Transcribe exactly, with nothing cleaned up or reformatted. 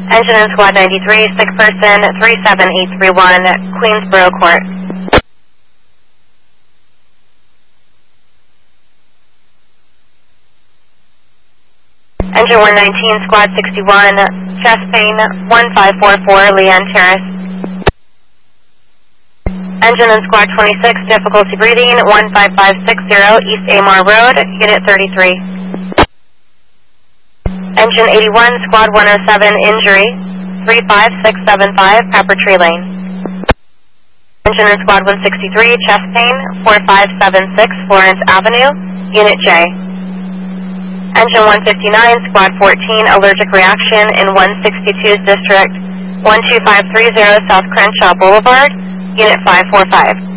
Engine in Squad ninety-three, sick person, three seven eight three one, Queensboro Court. Engine one nineteen, Squad sixty-one, chest pain, one five four four, Leanne Terrace. Engine in Squad twenty-six, difficulty breathing, one five five six zero, East Amar Road, Unit thirty-three. Engine eighty-one, Squad one oh seven, injury, three five six seven five, Pepper Tree Lane. Engine in Squad one sixty-three, chest pain, four five seven six, Florence Avenue, Unit J. Engine one fifty-nine, Squad fourteen, allergic reaction in one sixty-two's District, one two five three zero South Crenshaw Boulevard, Unit five four five.